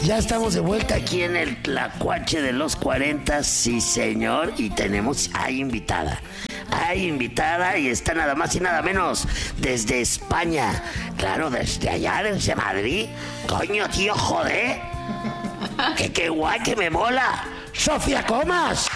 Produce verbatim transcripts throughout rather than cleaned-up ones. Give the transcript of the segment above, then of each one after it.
Ya estamos de vuelta aquí en el Tlacuache de los cuarenta, sí señor, y tenemos, hay invitada, hay invitada y está nada más y nada menos desde España, claro, desde allá, desde Madrid, coño tío, joder, que qué guay, que me mola, Sofía Comas.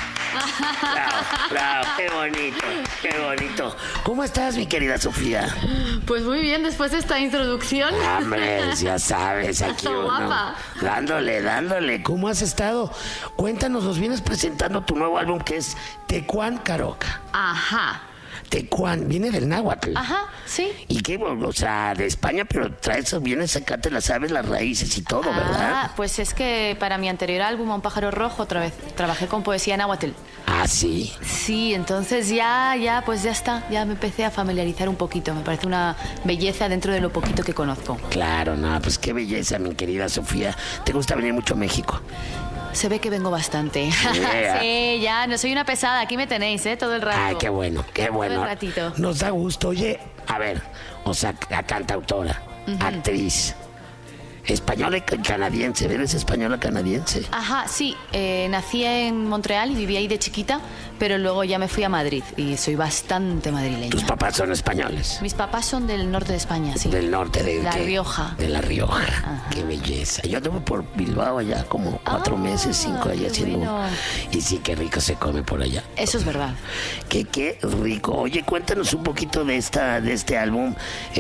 Bravo, bravo, qué bonito, qué bonito. ¿Cómo estás, mi querida Sofía? Pues muy bien, después de esta introducción. Hombre, ya sabes, aquí uno, guapa. dándole, dándole. ¿Cómo has estado? Cuéntanos, nos vienes presentando tu nuevo álbum que es Tecuán Caroca. Ajá. Tecuán, viene del náhuatl. Ajá, sí. Y que, o sea, de España, pero traes, vienes acá, te las sabes, las raíces y todo, ¿verdad? Ah, pues es que para mi anterior álbum, A un pájaro rojo, otra vez trabajé con poesía náhuatl. Ah, sí. Sí, entonces ya, ya, pues ya está, ya me empecé a familiarizar un poquito. Me parece una belleza dentro de lo poquito que conozco. Claro, no, pues qué belleza, mi querida Sofía. ¿Te gusta venir mucho a México? Se ve que vengo bastante. Yeah. Sí, ya, no soy una pesada. Aquí me tenéis, ¿eh? Todo el rato. Ay, qué bueno, qué bueno. Todo el ratito. Nos da gusto. Oye, a ver, o sea, a cantautora, uh-huh. actriz, española y canadiense. ¿Eres española canadiense? Ajá, sí. Eh, nací en Montreal y viví ahí de chiquita, pero luego ya me fui a Madrid y soy bastante madrileña. ¿Tus papás son españoles? Mis papás son del norte de España, sí. ¿Del norte de La qué? Rioja. De La Rioja. Ajá. Qué belleza. Yo anduve por Bilbao allá como cuatro ah, meses, cinco allá haciendo. Bueno. Y sí, qué rico se come por allá. Eso es verdad. Qué, qué rico. Oye, cuéntanos un poquito de esta, de este álbum.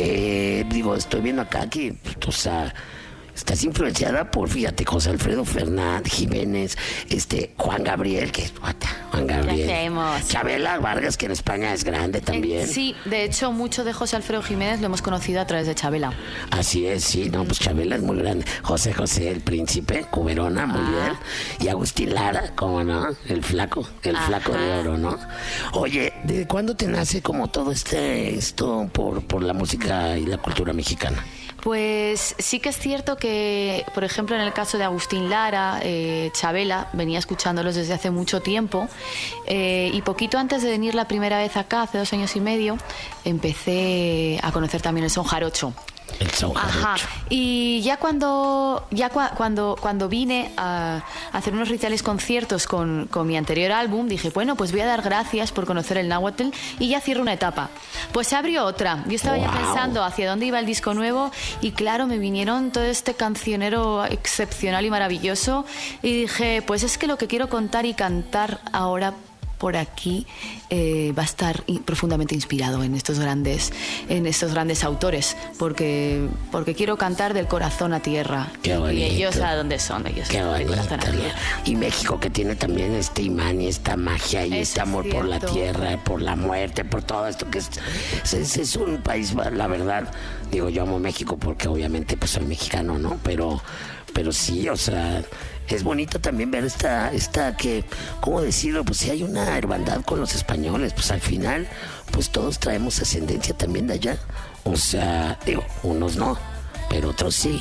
Eh, digo, estoy viendo acá que, o sea, estás influenciada por, fíjate, José Alfredo Fernández, Jiménez, este, Juan Gabriel, que es Juan Gabriel. Ya hacemos. Chabela Vargas, que en España es grande también. Eh, sí, de hecho, mucho de José Alfredo Jiménez lo hemos conocido a través de Chabela. Así es, sí, no, pues Chabela es muy grande. José José, el príncipe, Cuberona, muy ah. bien. Y Agustín Lara, ¿cómo no? El flaco, el Ajá. flaco de oro, ¿no? Oye, ¿de cuándo te nace como todo este, esto por, por la música y la cultura mexicana? Pues sí que es cierto que, por ejemplo, en el caso de Agustín Lara, eh, Chabela, venía escuchándolos desde hace mucho tiempo eh, y poquito antes de venir la primera vez acá, hace dos años y medio, empecé a conocer también el son jarocho. El son jarocho. Ajá. Y ya cuando ya cua, cuando cuando vine a hacer unos rituales conciertos con, con mi anterior álbum, dije, bueno, pues voy a dar gracias por conocer el náhuatl y ya cierro una etapa. Pues se abrió otra. Yo estaba wow. ya pensando hacia dónde iba el disco nuevo y claro, me vinieron todo este cancionero excepcional y maravilloso y dije, pues es que lo que quiero contar y cantar ahora por aquí eh, va a estar in, profundamente inspirado en estos grandes en estos grandes autores porque porque quiero cantar del corazón a tierra. Qué bonito. Y ellos a dónde son ellos. Qué bonito. Corazón a tierra. Y México, que tiene también este imán y esta magia y Eso este amor es por la tierra, por la muerte, por todo esto que es, es, es un país, la verdad, digo, yo amo México porque obviamente pues soy mexicano, ¿no? Pero pero sí, o sea, es bonito también ver esta, esta que, ¿cómo decirlo? Pues si hay una hermandad con los españoles, pues al final, pues todos traemos ascendencia también de allá. O sea, digo, unos no, pero otros sí.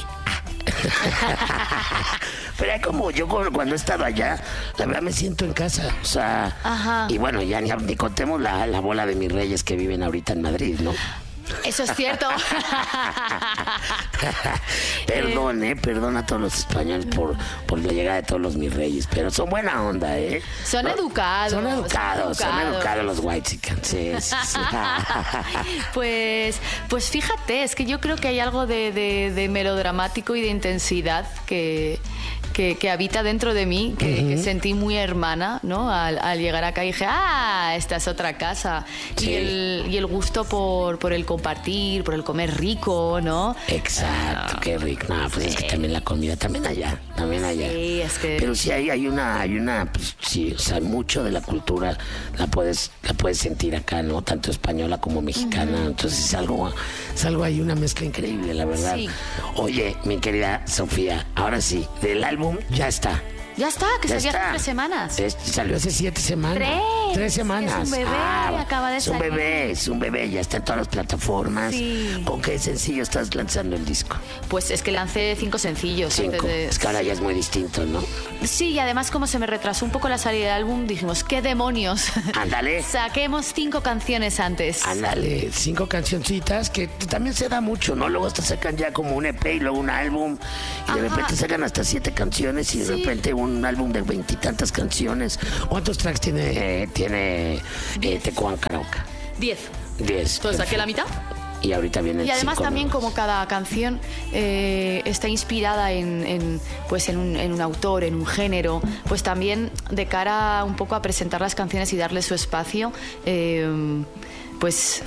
Pero es como yo cuando he estado allá, la verdad me siento en casa, o sea, Ajá. y bueno, ya ni, ni contemos la, la bola de mis reyes que viven ahorita en Madrid, ¿no? Eso es cierto. Perdón, eh, perdón a todos los españoles por, por la llegada de todos los mis reyes, pero son buena onda, ¿eh? Son no, educados. Son educados, son educados, son educados los whitexicans, sí, sí, sí. Pues, pues fíjate, es que yo creo que hay algo de, de, de melodramático y de intensidad que... Que, que habita dentro de mí, que, uh-huh. que sentí muy hermana, ¿no? Al, al llegar acá y dije, ah, esta es otra casa. Sí. Y, el, y el gusto por, por el compartir, por el comer rico, ¿no? Exacto, ah, qué rico. No, pues sí. es que también la comida, también allá, también allá. Sí, es que... Pero sí hay, hay una, hay una, pues sí, o sea, mucho de la cultura la puedes, la puedes sentir acá, ¿no? Tanto española como mexicana. Uh-huh. Entonces es algo, es algo, hay una mezcla increíble, la verdad. Sí. Oye, mi querida Sofía, ahora sí, del álbum ya está. Ya está, que ya salió está. hace tres semanas. Es, salió hace siete semanas. Tres. Tres semanas. Es un bebé, ah, acaba de es salir. Es un bebé, es un bebé, ya está en todas las plataformas. Sí. ¿Con qué sencillo estás lanzando el disco? Pues es que lancé cinco sencillos. Cinco, de... es que ahora ya es muy distinto, ¿no? Sí, y además como se me retrasó un poco la salida del álbum, dijimos, ¿qué demonios? Ándale. Saquemos cinco canciones antes. Ándale, cinco cancioncitas, que también se da mucho, ¿no? Luego te sacan ya como un E P y luego un álbum, y de repente sacan hasta siete canciones y de sí. repente un álbum de veintitantas canciones. ¿Cuántos tracks tiene, eh, tiene eh, Tecuán Karaoke? Diez. Diez. Entonces, ¿saqué la mitad? Y ahorita viene y además también nuevos. Como cada canción eh, está inspirada en, en pues en un, en un autor, en un género, pues también de cara un poco a presentar las canciones y darle su espacio, eh, pues